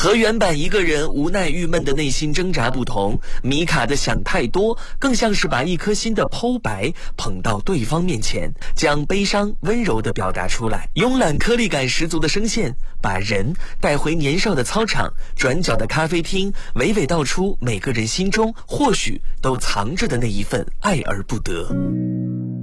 和原版一个人无奈郁闷的内心挣扎不同，米卡的想太多更像是把一颗心的剖白捧到对方面前，将悲伤温柔地表达出来。慵懒颗粒感十足的声线把人带回年少的操场，转角的咖啡厅，娓娓道出每个人心中或许都藏着的那一份爱而不得。